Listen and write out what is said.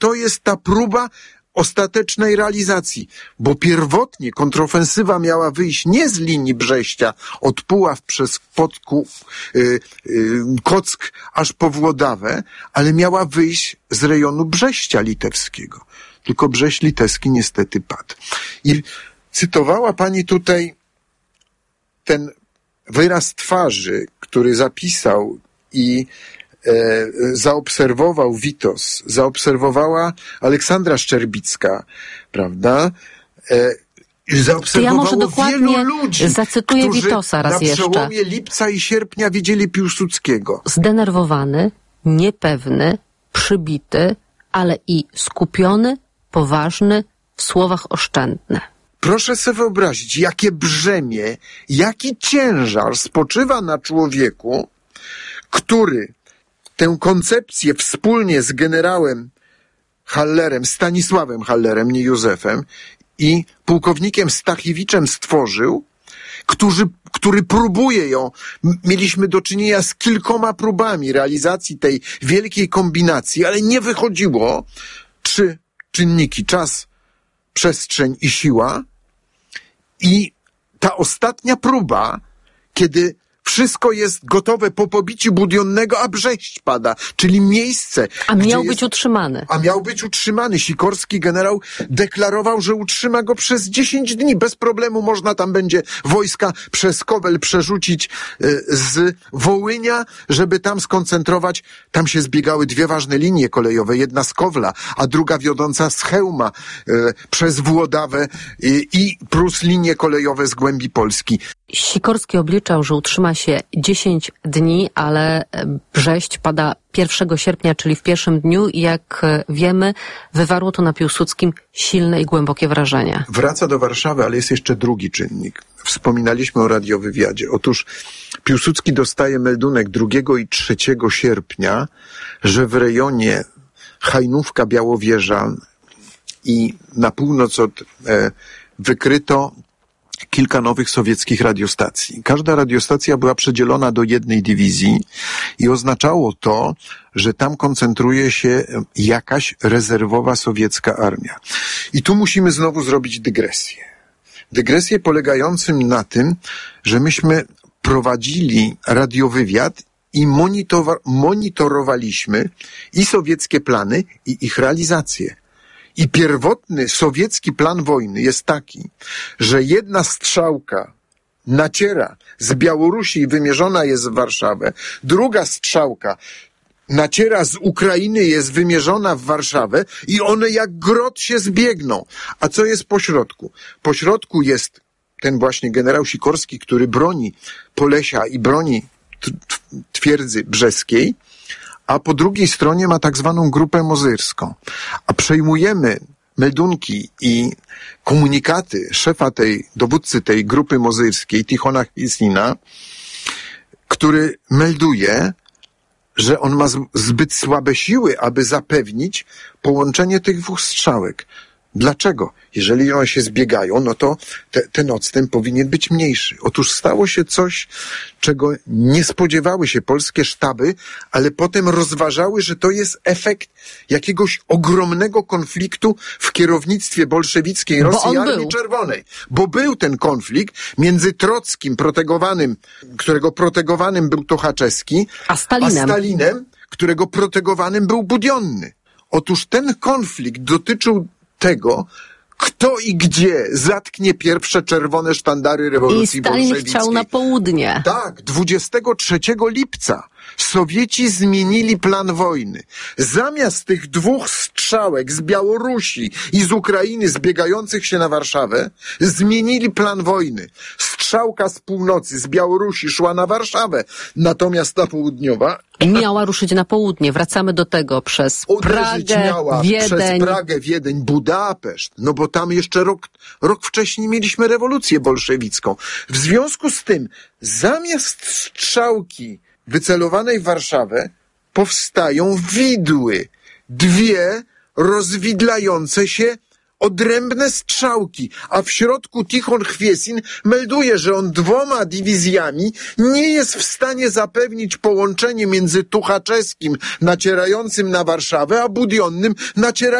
to jest ta próba ostatecznej realizacji, bo pierwotnie kontrofensywa miała wyjść nie z linii Brześcia, od Puław przez Kock aż po Włodawę, ale miała wyjść z rejonu Brześcia litewskiego. Tylko Brześć litewski niestety padł. I cytowała pani tutaj ten wyraz twarzy, który zapisał i zaobserwował Witos, zaobserwowała Aleksandra Szczerbicka, prawda? Ja może dokładnie zacytuję Witosa raz jeszcze. Na przełomie lipca i sierpnia widzieli Piłsudskiego. Zdenerwowany, niepewny, przybity, ale i skupiony, poważny, w słowach oszczędny. Proszę sobie wyobrazić, jakie brzemię, jaki ciężar spoczywa na człowieku, który tę koncepcję wspólnie z generałem Hallerem, Stanisławem Hallerem, nie Józefem, i pułkownikiem Stachiewiczem stworzył, który próbuje ją. Mieliśmy do czynienia z kilkoma próbami realizacji tej wielkiej kombinacji, ale nie wychodziło. 3 czynniki: czas, przestrzeń i siła. I ta ostatnia próba, kiedy wszystko jest gotowe po pobiciu Budionnego, a Brześć pada, czyli miejsce. A miał być utrzymany. A miał być utrzymany. Sikorski generał deklarował, że utrzyma go przez 10 dni. Bez problemu można tam będzie wojska przez Kowel przerzucić z Wołynia, żeby tam skoncentrować. Tam się zbiegały 2 ważne linie kolejowe. Jedna z Kowla, a druga wiodąca z Chełma przez Włodawę i plus linie kolejowe z głębi Polski. Sikorski obliczał, że utrzyma się 10 dni, ale Brześć pada 1 sierpnia, czyli w pierwszym dniu, i jak wiemy, wywarło to na Piłsudskim silne i głębokie wrażenie. Wraca do Warszawy, ale jest jeszcze drugi czynnik. Wspominaliśmy o radiowywiadzie. Otóż Piłsudski dostaje meldunek 2 i 3 sierpnia, że w rejonie Hajnówka, Białowieża i na północ wykryto kilka nowych sowieckich radiostacji. Każda radiostacja była przedzielona do jednej dywizji i oznaczało to, że tam koncentruje się jakaś rezerwowa sowiecka armia. I tu musimy znowu zrobić dygresję. Dygresję polegającą na tym, że myśmy prowadzili radiowywiad i monitorowaliśmy i sowieckie plany, i ich realizację. I pierwotny sowiecki plan wojny jest taki, że jedna strzałka naciera z Białorusi i wymierzona jest w Warszawę, druga strzałka naciera z Ukrainy, jest wymierzona w Warszawę i one jak grot się zbiegną. A co jest pośrodku? Pośrodku jest ten właśnie generał Sikorski, który broni Polesia i broni twierdzy brzeskiej, a po drugiej stronie ma tak zwaną grupę mozyrską. A przejmujemy meldunki i komunikaty szefa dowódcy tej grupy mozyrskiej, Tichona Chwisina, który melduje, że on ma zbyt słabe siły, aby zapewnić połączenie tych 2 strzałek. Dlaczego? Jeżeli one się zbiegają, no to ten odstęp powinien być mniejszy. Otóż stało się coś, czego nie spodziewały się polskie sztaby, ale potem rozważały, że to jest efekt jakiegoś ogromnego konfliktu w kierownictwie bolszewickiej Rosji i Armii Czerwonej. Bo był ten konflikt między Trockim, którego protegowanym był Tochaczewski, a Stalinem, którego protegowanym był Budionny. Otóż ten konflikt dotyczył tego, kto i gdzie zatknie pierwsze czerwone sztandary rewolucji bolszewickiej. I Stalin chciał na południe. Tak, 23 lipca Sowieci zmienili plan wojny. Zamiast tych 2 strzałek z Białorusi i z Ukrainy zbiegających się na Warszawę, zmienili plan wojny. Strzałka z północy, z Białorusi szła na Warszawę, natomiast ta południowa miała ruszyć na południe. Wracamy do tego przez Pragę, Wiedeń. Przez Pragę, Wiedeń, Budapeszt. No bo tam jeszcze rok wcześniej mieliśmy rewolucję bolszewicką. W związku z tym, zamiast strzałki wycelowanej w Warszawę, powstają widły. 2 rozwidlające się odrębne strzałki, a w środku Tichon Chwiesin melduje, że on 2 dywizjami nie jest w stanie zapewnić połączenie między Tuchaczewskim nacierającym na Warszawę, a Budionnym nacierającym